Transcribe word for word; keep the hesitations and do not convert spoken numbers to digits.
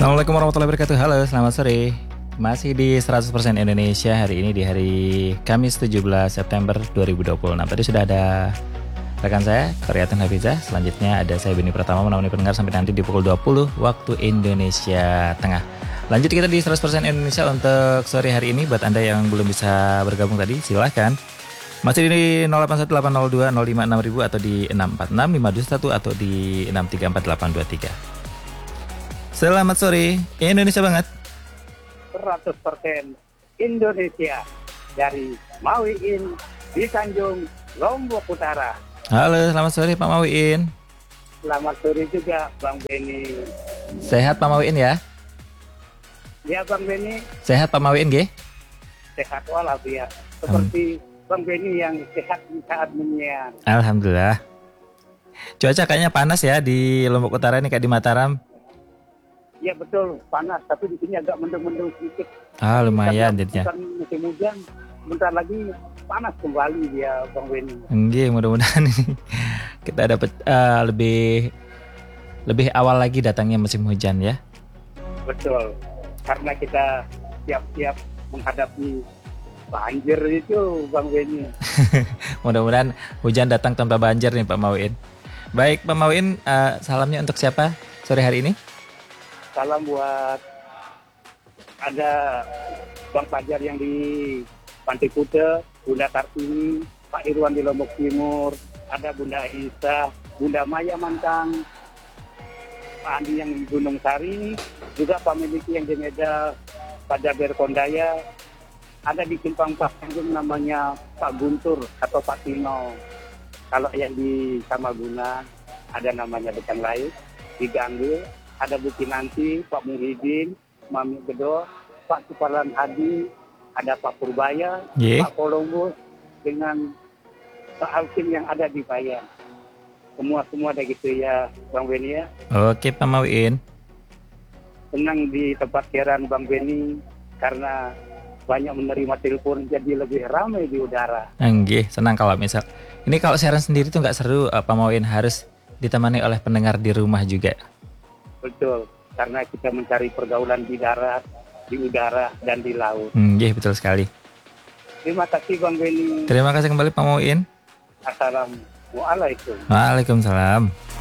Assalamualaikum warahmatullahi wabarakatuh. Halo, selamat sore. Masih di seratus persen Indonesia hari ini di hari Kamis tujuh belas September dua ribu dua puluh enam. Tadi sudah ada rekan saya, Koryatun Hafizah. Selanjutnya ada saya Beni Pratama menemani pendengar sampai nanti di pukul dua puluh waktu Indonesia Tengah. Lanjut kita di seratus persen Indonesia untuk sore hari ini. Buat Anda yang belum bisa bergabung tadi, silahkan. Masih di nol delapan satu delapan nol dua nol lima enam ribu atau di enam empat enam lima dua satu atau di enam tiga empat delapan dua tiga. Selamat sore, Indonesia banget. seratus persen Indonesia dari Mawiin di Tanjung Lombok Utara. Halo, selamat sore Pak Mawiin. Selamat sore juga Bang Beni. Sehat Pak Mawiin ya? Ya Bang Beni. Sehat Pak Mawiin nggih? Sehat walafiat. Seperti hmm. Bang Beni yang sehat di saat menyiar. Alhamdulillah. Cuaca kayaknya panas ya di Lombok Utara ini kayak di Mataram. Ya betul, panas, tapi di sini agak mendung-mendung sedikit. Ah, lumayan jadinya. Bukan musim hujan, bentar lagi panas kembali dia Bang Beni. Nggih, mudah-mudahan ini kita dapat uh, lebih lebih awal lagi datangnya musim hujan ya. Betul, karena kita siap-siap menghadapi banjir itu Bang Beni. Mudah-mudahan hujan datang tanpa banjir nih Pak Mawiin. Baik Pak Mawiin, uh, salamnya untuk siapa sore hari ini? Salam buat ada Bang Fajar yang di Pantai Kuta, Bunda Kartini, Pak Irwan di Lombok Timur, ada Bunda Isa, Bunda Maya Mantang, Pak Andi yang di Gunung Sari, juga Pak Miliki yang di Medan, Pak Jaber Kondaya, ada di Simpang Pas Tanjung namanya Pak Guntur atau Pak Tino. Kalau yang di Samaguna ada namanya Dekan Lain, di Ganggu. Ada Bukti Nanti, Pak Muhyiddin, Mami Gedo, Pak Suparlan Hadi, ada Pak Purbaya, yeah. Pak Columbus, dengan Pak Alvin yang ada di Bayan. Semua-semua ada gitu ya, Bang Beni ya. Oke Pak Mawiin. Senang di tempat siaran Bang Beni, karena banyak menerima telepon jadi lebih ramai di udara. Nggih, senang kalau misal. Ini kalau siaran sendiri tuh nggak seru, Pak Mawiin, harus ditemani oleh pendengar di rumah juga. Betul, karena kita mencari pergaulan di darat, di udara, dan di laut. Hmm, iya, betul sekali. Terima kasih Bang Beni. Terima kasih kembali Pak Mawiin. Assalamualaikum. Waalaikumsalam.